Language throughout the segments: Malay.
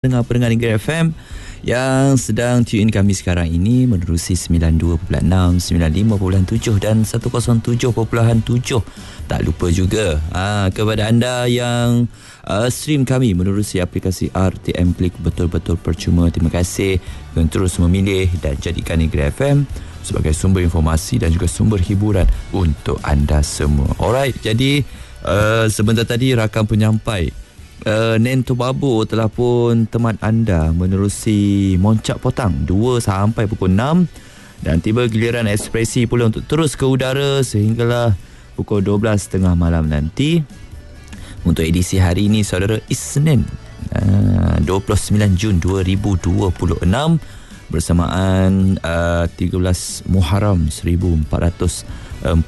Pendengar Negeri FM yang sedang tune in kami sekarang ini menerusi 92.6, 95.7 dan 107.7. Tak lupa juga kepada anda yang stream kami menerusi aplikasi RTM Klik, betul-betul percuma. Terima kasih kerana terus memilih dan jadikan Negeri FM sebagai sumber informasi dan juga sumber hiburan untuk anda semua. Alright, jadi sebentar tadi rakan penyampai Nen Tobabu telah pun teman anda menerusi Moncak Potang 2 sampai pukul 6 dan tiba giliran Ekspresi pula untuk terus ke udara sehinggalah pukul 12.30 malam nanti. Untuk edisi hari ini saudara, Isnin 29 Jun 2026 bersamaan 13 Muharram 1446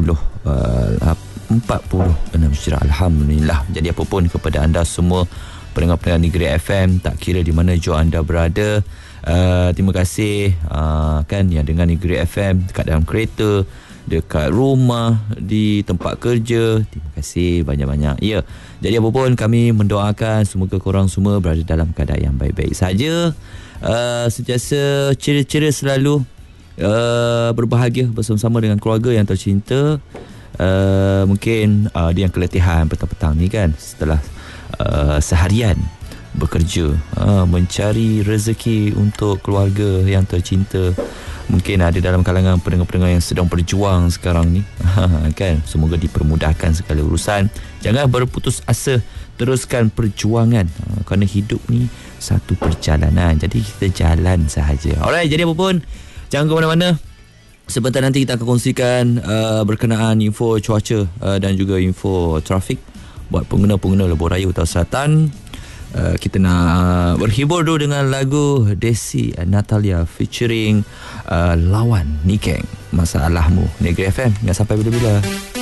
Hijrah. Alhamdulillah. Jadi apapun kepada anda semua pendengar-pendengar Negeri FM, tak kira di mana jua anda berada, terima kasih kan yang dengar Negeri FM dekat dalam kereta, dekat rumah, di tempat kerja. Terima kasih banyak-banyak. Ya. Jadi apapun kami mendoakan semoga korang semua berada dalam keadaan yang baik-baik saja. Sentiasa ceria-ceria selalu, berbahagia bersama-sama dengan keluarga yang tercinta. Mungkin dia yang keletihan petang-petang ni kan, setelah seharian bekerja mencari rezeki untuk keluarga yang tercinta. Mungkin ada dalam kalangan pendengar-pendengar yang sedang berjuang sekarang ni kan, semoga dipermudahkan segala urusan. Jangan berputus asa, teruskan perjuangan, kerana hidup ni satu perjalanan, jadi kita jalan sahaja. Alright, jadi apa pun jangan ke mana-mana. Sebentar nanti kita akan kongsikan berkenaan info cuaca dan juga info trafik buat pengguna-pengguna lebuh raya Utara Selatan. Kita nak berhibur dulu dengan lagu Desi Natalia featuring Lawan Nikeng, Masalahmu. Negeri FM, jangan sampai bila-bila.